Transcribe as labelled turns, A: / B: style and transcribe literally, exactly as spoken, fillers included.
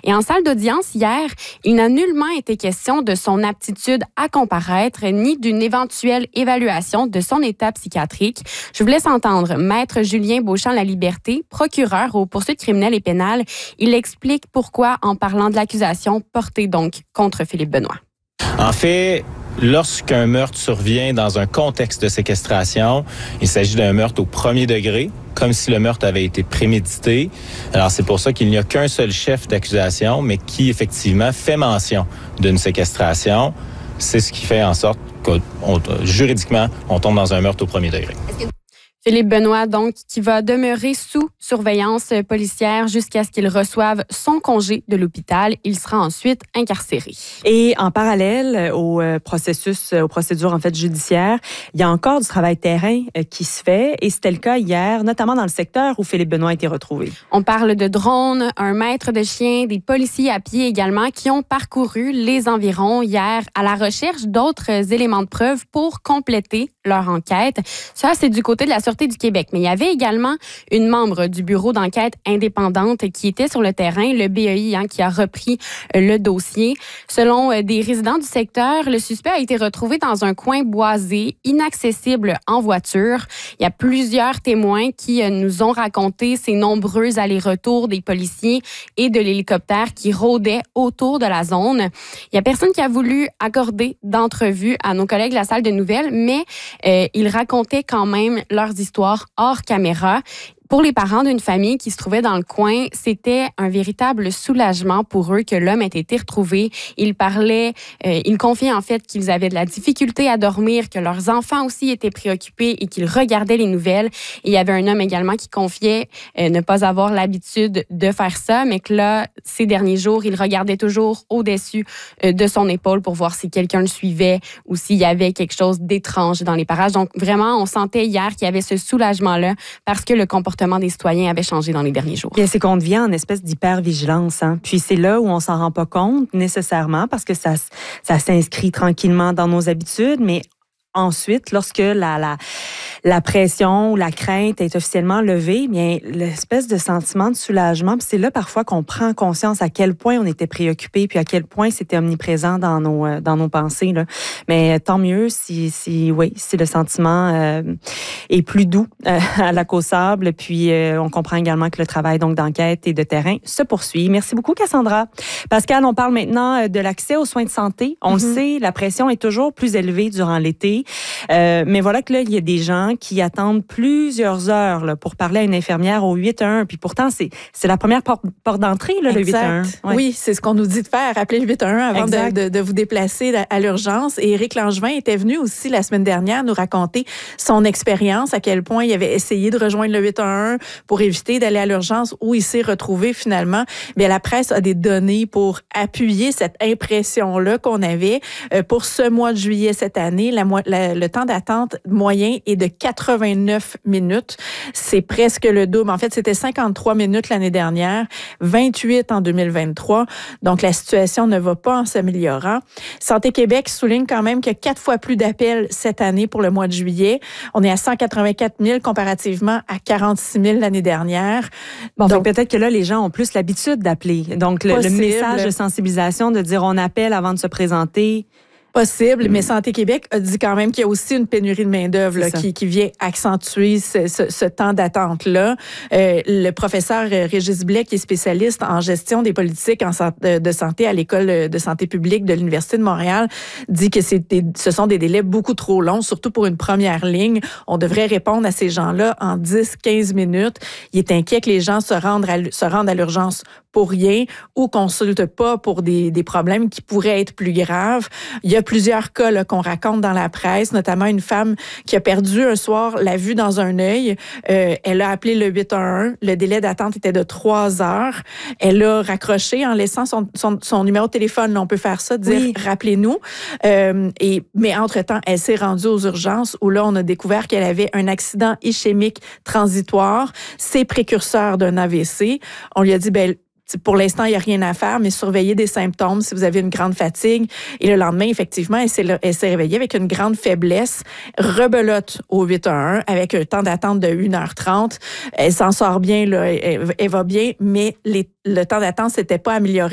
A: Et en salle d'audience hier, il n'a nullement été question de son aptitude à comparaître ni d'une éventuelle évaluation de son état psychiatrique. Je vous laisse entendre Maître Julien Beauchamp-Laliberté, procureur aux poursuites criminelles et pénales. Il explique pourquoi en parlant de l'accusation portée donc contre Philippe Benoît.
B: En fait, lorsqu'un meurtre survient dans un contexte de séquestration, il s'agit d'un meurtre au premier degré, comme si le meurtre avait été prémédité. Alors, c'est pour ça qu'il n'y a qu'un seul chef d'accusation, mais qui, effectivement, fait mention d'une séquestration. C'est ce qui fait en sorte que, on, juridiquement, on tombe dans un meurtre au premier degré.
A: Philippe Benoît, donc, qui va demeurer sous surveillance policière jusqu'à ce qu'il reçoive son congé de l'hôpital. Il sera ensuite incarcéré.
C: Et en parallèle au processus, aux procédures en fait judiciaires, il y a encore du travail terrain qui se fait. Et c'était le cas hier, notamment dans le secteur où Philippe Benoît a été retrouvé.
A: On parle de drones, un maître de chien, des policiers à pied également qui ont parcouru les environs hier à la recherche d'autres éléments de preuve pour compléter leur enquête. Ça, c'est du côté de la Sûreté du Québec. Mais il y avait également une membre du bureau d'enquête indépendante qui était sur le terrain, le B E I, hein, qui a repris le dossier. Selon des résidents du secteur, le suspect a été retrouvé dans un coin boisé, inaccessible en voiture. Il y a plusieurs témoins qui nous ont raconté ces nombreux allers-retours des policiers et de l'hélicoptère qui rôdaient autour de la zone. Il y a personne qui a voulu accorder d'entrevue à nos collègues de la salle de nouvelles, mais euh, ils racontaient quand même leurs histoires hors caméra. Pour les parents d'une famille qui se trouvait dans le coin, c'était un véritable soulagement pour eux que l'homme ait été retrouvé. Ils parlaient, euh, ils confiaient en fait qu'ils avaient de la difficulté à dormir, que leurs enfants aussi étaient préoccupés et qu'ils regardaient les nouvelles. Et il y avait un homme également qui confiait euh, ne pas avoir l'habitude de faire ça, mais que là, ces derniers jours, il regardait toujours au-dessus euh, de son épaule pour voir si quelqu'un le suivait ou s'il y avait quelque chose d'étrange dans les parages. Donc vraiment, on sentait hier qu'il y avait ce soulagement-là parce que le comportement des citoyens avait changé dans les derniers jours.
C: Bien, c'est qu'on devient en espèce d'hypervigilance. Hein? Puis c'est là où on s'en rend pas compte nécessairement parce que ça, ça s'inscrit tranquillement dans nos habitudes, mais ensuite, lorsque la, la, la pression ou la crainte est officiellement levée, bien, l'espèce de sentiment de soulagement, puis c'est là parfois qu'on prend conscience à quel point on était préoccupé, puis à quel point c'était omniprésent dans nos, dans nos pensées. Là. Mais tant mieux si, si, oui, si le sentiment euh, est plus doux euh, à la Caussable. Puis euh, on comprend également que le travail donc d'enquête et de terrain se poursuit. Merci beaucoup, Cassandra. Pascal, on parle maintenant de l'accès aux soins de santé. On mm-hmm. le sait, la pression est toujours plus élevée durant l'été. Euh, mais voilà que là, il y a des gens qui attendent plusieurs heures là, pour parler à une infirmière au huit un un. Puis pourtant, c'est, c'est la première porte, porte d'entrée, là, le huit un un.
D: Ouais. Oui, c'est ce qu'on nous dit de faire, appeler le huit un un avant de, de, de vous déplacer à l'urgence. Et Éric Langevin était venu aussi la semaine dernière nous raconter son expérience, à quel point il avait essayé de rejoindre le huit un un pour éviter d'aller à l'urgence où il s'est retrouvé finalement. Bien, la presse a des données pour appuyer cette impression-là qu'on avait. Euh, pour ce mois de juillet cette année, la, la, le temps d'attente moyen est de quatre-vingt-neuf minutes. C'est presque le double. En fait, c'était cinquante-trois minutes l'année dernière, vingt-huit en deux mille vingt-trois. Donc, la situation ne va pas en s'améliorant. Santé Québec souligne quand même qu'il y a quatre fois plus d'appels cette année pour le mois de juillet. On est à cent quatre-vingt-quatre mille comparativement à quarante-six mille l'année dernière.
C: Bon, donc, peut-être que là, les gens ont plus l'habitude d'appeler. Donc, le, le message de sensibilisation de dire on appelle avant de se présenter.
D: Possible, mais Santé Québec a dit quand même qu'il y a aussi une pénurie de main-d'œuvre là, qui, qui vient accentuer ce, ce, ce temps d'attente-là. Euh, le professeur Régis Blais, qui est spécialiste en gestion des politiques en, de santé à l'École de santé publique de l'Université de Montréal, dit que c'est des, ce sont des délais beaucoup trop longs, surtout pour une première ligne. On devrait répondre à ces gens-là en dix à quinze minutes. Il est inquiet que les gens se rendent à, se rendent à l'urgence pour rien ou consultent pas pour des, des problèmes qui pourraient être plus graves. Il y a plusieurs cas là, qu'on raconte dans la presse, notamment une femme qui a perdu un soir la vue dans un œil. Euh, elle a appelé le huit un un. Le délai d'attente était de trois heures. Elle a raccroché en laissant son, son, son numéro de téléphone. Là, on peut faire ça, dire oui. « rappelez-nous euh, ». Et mais entre-temps, elle s'est rendue aux urgences où là, on a découvert qu'elle avait un accident ischémique transitoire. C'est précurseur d'un A V C. On lui a dit, ben pour l'instant, il n'y a rien à faire, mais surveillez des symptômes si vous avez une grande fatigue. Et le lendemain, effectivement, elle s'est, elle s'est réveillée avec une grande faiblesse, rebelote au huit un un, avec un temps d'attente de une heure trente. Elle s'en sort bien, là, elle, elle va bien, mais les, le temps d'attente ne s'était pas amélioré.